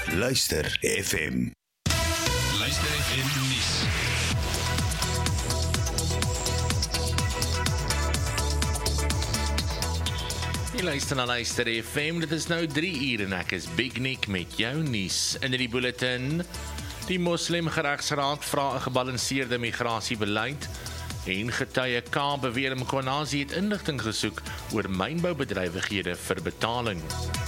Luister FM. Luister FM nuus. Jy luister na Luister FM, dit is nou 3 uur en ek is Big Nick met jou nuus. In die bulletin, die Moslimgeregsraad vra 'n gebalanseerde migrasiebeleid en getuie K beweer Mkhwanazi het inligting gesoek oor mynboubedrywighede vir betaling.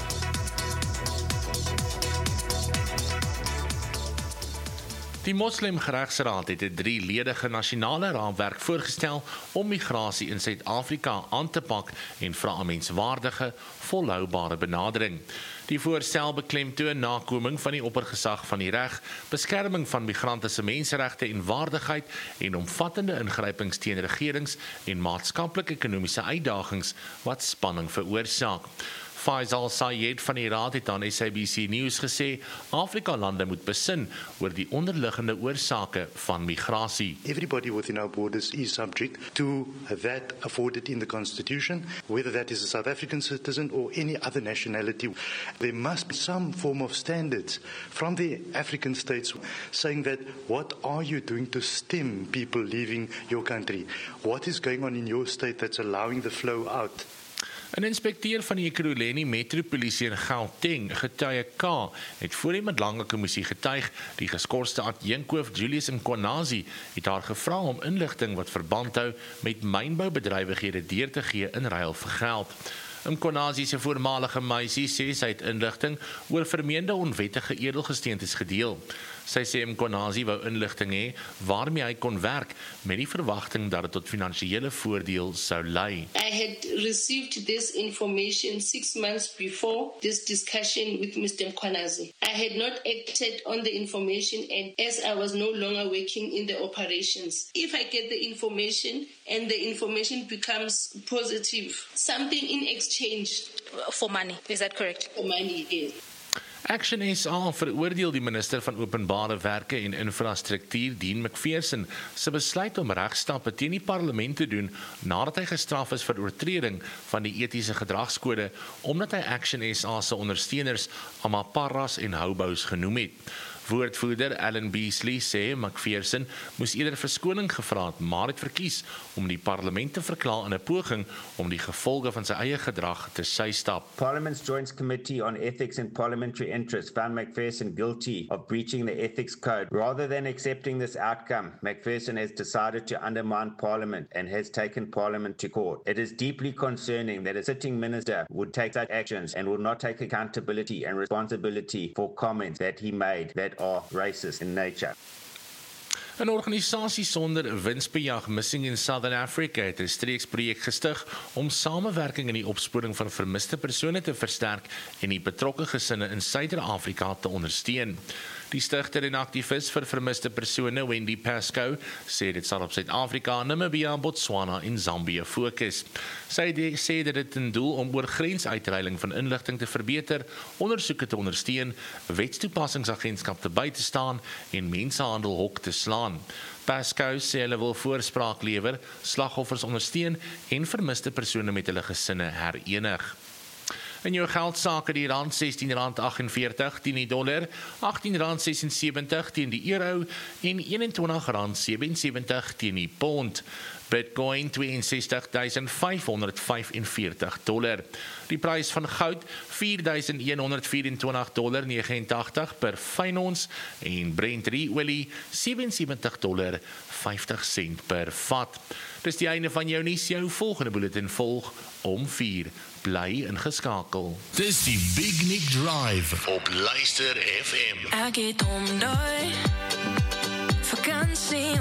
Die Moslimgeregsraad het 'n 3-ledige nasionale raamwerk voorgestel om migrasie in Suid-Afrika aan te pak en vra 'n menswaardige, volhoubare benadering. Die voorstel beklemtoon nakoming van die oppergesag van die reg, beskerming van migrante se menseregte en waardigheid en omvattende ingrypings teen regerings en maatskaplik-ekonomiese uitdagings wat spanning veroorsaak. Faisal Sayed van die Raad het aan SABC News gesê, Afrika-lande moet besin oor die onderliggende oorsake van migrasie. Everybody within our borders is subject to that afforded in the Constitution, whether that is a South African citizen or any other nationality. There must be some form of standards from the African states saying that what are you doing to stem people leaving your country? What is going on in your state that's allowing the flow out? 'n Inspekteur van die Ekurhuleni Metropolisie in Gauteng, getuie K, het voor die Madlanga Kommissie getuig. Die geskorste adjunkhoof Julius Mkhwanazi het haar gevra om inligting wat verband hou met mynboubedrywighede deur te gee in ruil vir geld. Mkhwanazi se voormalige meisie sê sy het inligting oor vermeende onwettige edelgesteentes gedeel. Sy sê Mkhwanazi wou inligting hê waarmee hy kon werk met die verwagting dat dit tot finansiële voordeel sou lei. I had received this information 6 months before this discussion with Mr. Mkhwanazi. I had not acted on the information and as I was no longer working in the operations. If I get the information and the information becomes positive, something in exchange for money, is that correct? For money, yes. Action SA veroordeel die minister van Openbare Werke en Infrastruktuur, Dean McPherson, se besluit om regstappe teen die parlement te doen nadat hy gestraf is vir oortreding van die etiese gedragskode omdat hy Action SA se ondersteuners Amaparas en Houbous genoem het. Woordvoerder Alan Beasley sê McPherson moes eerder verskoning gevra het, maar het verkies om die parlement te verklaar in 'n poging om die gevolge van sy eie gedrag te sy-stap. Parliament's Joint Committee on Ethics and Parliamentary Interest found McPherson guilty of breaching the ethics code. Rather than accepting this outcome, McPherson has decided to undermine Parliament and has taken Parliament to court. It is deeply concerning that a sitting minister would take such actions and will not take accountability and responsibility for comments that he made that are racist in nature. 'n Organisasie sonder winsbejag, Missing in Southern Africa, het 'n streeksprojek gestig om samewerking in die opsporing van vermiste persone te versterk en die betrokke gesinne in Suider-Afrika te ondersteun. Die stigter en aktivis vir vermiste persone, Wendy Pascoe, sê dit sal op Suid-Afrika, Namibia, Botswana en Zambië fokus. Sy sê dit het 'n doel om oor grensuitreiling van inligting te verbeter, ondersoeke te ondersteun, wetstoepassingsagentskap te by te staan en mensenhandel hok te slaan. Pascoe sê hulle wil voorspraak lewer, slagoffers ondersteun en vermiste persone met hulle gesinne herenig. In jou geldsake die rand R16.48 teen die dollar, R18.76 teen die euro en R21.77 teen die pond. Bitcoin $62,545. Die prys van goud $4,124.89 per fyn ons en Brent olie $77.50 per vat. Dis die einde van jou nuus, jou volgende bulletin volg om 4. Bly ingeskakel. Dis die Big Nick Drive op Luister FM. Ek het hom daai vakansie